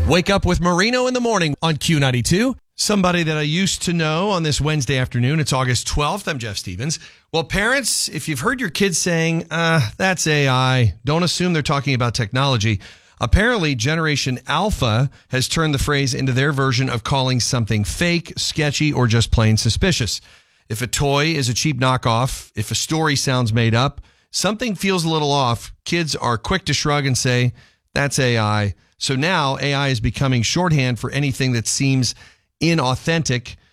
Wake up with Marino in the morning on Q92. Somebody that I used to know on this Wednesday afternoon. It's August 12th. I'm Jeff Stevens. Well, parents, if you've heard your kids saying, that's AI, don't assume they're talking about technology. Apparently, Generation Alpha has turned the phrase into their version of calling something fake, sketchy, or just plain suspicious. If a toy is a cheap knockoff, if a story sounds made up, something feels a little off, kids are quick to shrug and say, that's AI. So now AI is becoming shorthand for anything that seems inauthentic.